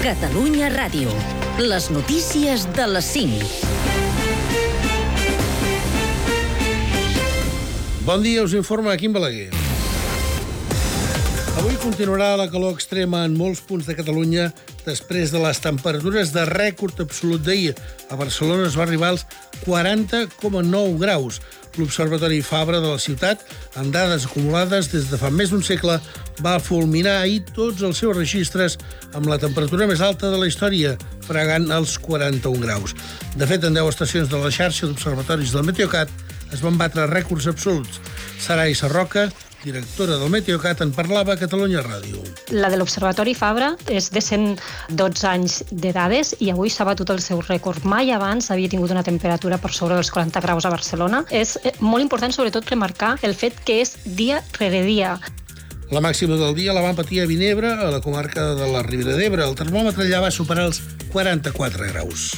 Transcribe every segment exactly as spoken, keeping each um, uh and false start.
Catalunya Ràdio. Les notícies de les cinc. Bon dia, us informa Quim Balaguer. Avui continuarà la calor extrema en molts punts de Catalunya després de les temperatures de rècord absolut d'ahir. A Barcelona es va arribar als quaranta coma nou graus. L'Observatori Fabra de la ciutat, amb dades acumulades des de fa més d'un segle, va fulminar ahir tots els seus registres amb la temperatura més alta de la història, fregant els quaranta-un graus. De fet, en deu estacions de la xarxa d'observatoris del Meteocat es van batre rècords absoluts. Sarai Sarroca, directora del Meteocat, en parlava a Catalunya Ràdio. La de l'Observatori Fabra és de cent dotze anys de dades i avui s'ha batut el seu rècord. Mai abans havia tingut una temperatura per sobre dels quaranta graus a Barcelona. És molt important, sobretot, remarcar el fet que és dia rere dia. La màxima del dia la van patir a Vinebre, a la comarca de la Ribera d'Ebre. El termòmetre allà va superar els quaranta-quatre graus.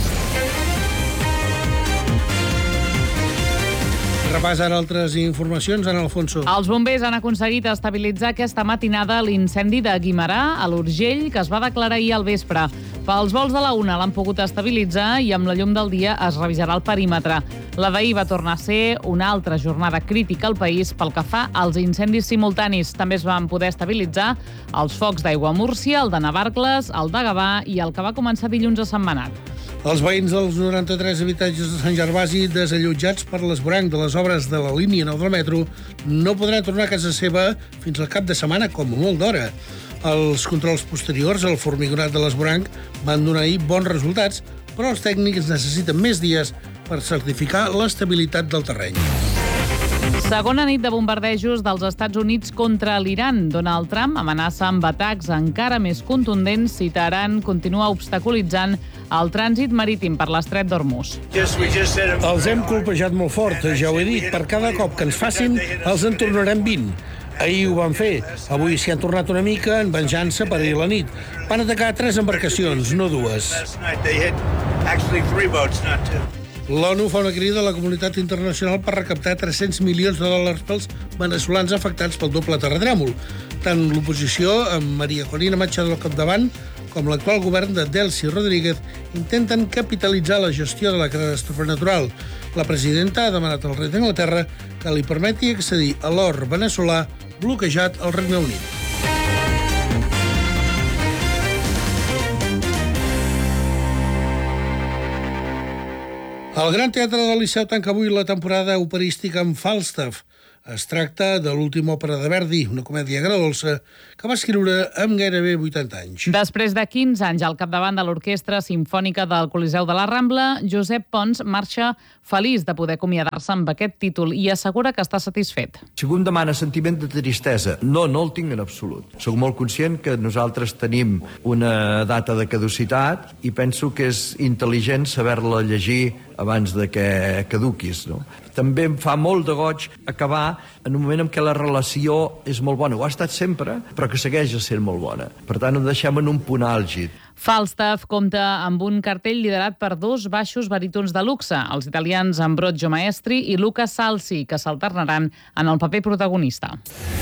Repàs ara altres informacions, en Alfonso. Els bombers han aconseguit estabilitzar aquesta matinada l'incendi de Guimerà, a l'Urgell, que es va declarar ahir al vespre. Pels vols de la una l'han pogut estabilitzar i amb la llum del dia es revisarà el perímetre. La d'ahir va tornar a ser una altra jornada crítica al país pel que fa als incendis simultanis. També es van poder estabilitzar els focs d'Aigua Múrcia, el de Navarcles, el de Gavà i el que va començar dilluns a Sentmenat. Els veïns dels noranta-tres habitatges de Sant Gervasi desallotjats per l'esvoranc de les obres de la línia nou del metro no podran tornar a casa seva fins al cap de setmana, com molt d'hora. Els controls posteriors al formigonat de l'esvoranc van donar ahir bons resultats, però els tècnics necessiten més dies per certificar l'estabilitat del terreny. Segona nit de bombardejos dels Estats Units contra l'Iran. Donald Trump amenaça amb atacs encara més contundents si Teheran continua obstaculitzant el trànsit marítim per l'estret d'Hormuz. Els hem colpejat molt fort, ja ho he dit. Per cada cop que ens facin, els en tornarem vint. Ahir ho van fer. Avui s'hi han tornat una mica en venjança per ahir a la nit. Van atacar tres embarcacions, no dues. L'ONU fa una crida a la comunitat internacional per recaptar tres-cents milions de dòlars pels veneçolans afectats pel doble terratrèmol. Tant l'oposició, amb María Corina Machado al capdavant, com l'actual govern de Delcy Rodríguez intenten capitalitzar la gestió de la catàstrofe natural. La presidenta ha demanat al rei d'Anglaterra que li permeti accedir a l'or veneçolà bloquejat al Regne Unit. El Gran Teatre del Liceu tanca avui la temporada operística amb Falstaff. Es tracta de l'última òpera de Verdi, una comèdia agredolça que va escriure amb gairebé vuitanta anys. Després de quinze anys al capdavant de l'Orquestra Simfònica del Coliseu de la Rambla, Josep Pons marxa feliç de poder acomiadar-se amb aquest títol i assegura que està satisfet. Si algú em demana sentiment de tristesa, no, no el tinc en absolut. Soc molt conscient que nosaltres tenim una data de caducitat i penso que és intel·ligent saber-la llegir abans de que caduquis, no? També em fa molt de goig acabar en un moment en què la relació és molt bona. Ho ha estat sempre, però que segueix sent molt bona. Per tant, ho deixem en un punt àlgid. Falstaff compta amb un cartell liderat per dos baixos barítons de luxe, els italians Ambrogio Maestri i Luca Salsi, que s'alternaran en el paper protagonista.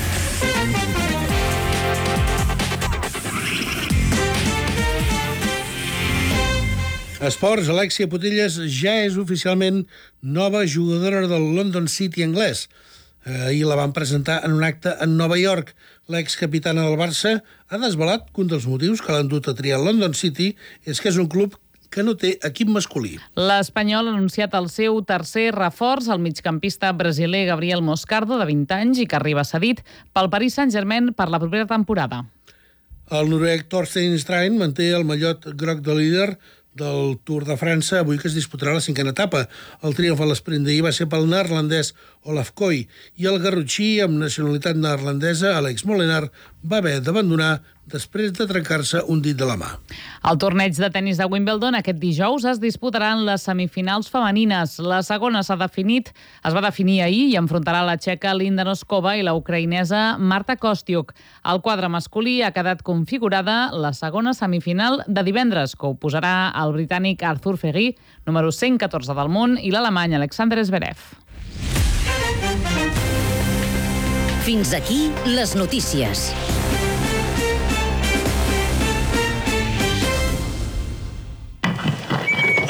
Esports, Alexia Putellas ja és oficialment nova jugadora del London City anglès. Ahir la van presentar en un acte en Nova York. L'excapitana del Barça ha desvelat que un dels motius que l'han dut a triar el London City és que és un club que no té equip masculí. L'Espanyol ha anunciat el seu tercer reforç, el migcampista brasiler Gabriel Moscardo, de vint anys, i que arriba cedit pel Paris Saint-Germain per la propera temporada. El noruec Torstein Strain manté el mallot groc de líder del Tour de França, avui que es disputarà la cinquena etapa. El triomf a l'esprint d'ahir va ser pel neerlandès Olaf Koy i el garrotxí amb nacionalitat neerlandesa Alex Molenaar va haver d'abandonar després de trencar-se un dit de la mà. El torneig de tennis de Wimbledon aquest dijous es disputaran les semifinals femenines. La segona s'ha definit, es va definir ahir i enfrontarà la txeca Linda Noskova i la ucraïnesa Marta Kostyuk. Al quadre masculí ha quedat configurada la segona semifinal de divendres, que ho posarà el britànic Arthur Ferri, número cent catorze del món, i l'alemany Alexander Zverev. Fins aquí les notícies.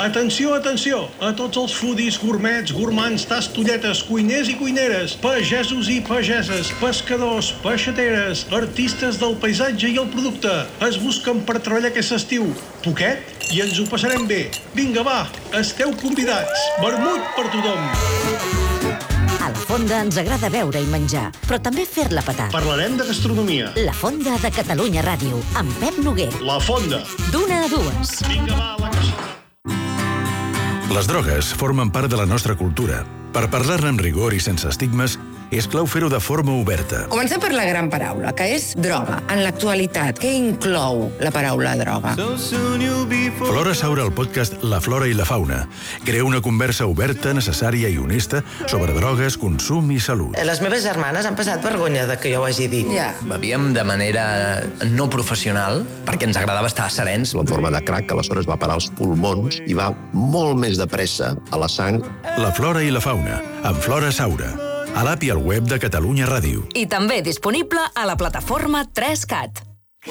Atenció, atenció, a tots els foodies, gourmets, gourmands, tastolletes, cuiners i cuineres, pagesos i pageses, pescadors, peixateres, artistes del paisatge i el producte. Es busquen per treballar aquest estiu. Poquet i ens ho passarem bé. Vinga, va, esteu convidats. Vermut per tothom. A La Fonda ens agrada beure i menjar, però també fer-la petar. Parlarem de gastronomia. La Fonda de Catalunya Ràdio, amb Pep Noguer. La Fonda. D'una a dues. Vinga, va, la cassola. Les drogues formen part de la nostra cultura. Per parlar-ne amb rigor i sense estigmes, és clau fer-ho de forma oberta. Comencem per la gran paraula, que és droga. En l'actualitat, què inclou la paraula droga? Flora Saura, el podcast La Flora i la Fauna, crea una conversa oberta, necessària i honesta sobre drogues, consum i salut. Les meves germanes han passat vergonya de que jo ho hagi dit. Ja. Bevíem de manera no professional perquè ens agradava estar serens. En forma de crack, que aleshores va parar als pulmons i va molt més de pressa a la sang. La Flora i la Fauna, amb Flora Saura, a l'app i al web de Catalunya Ràdio. I també disponible a la plataforma tres cat.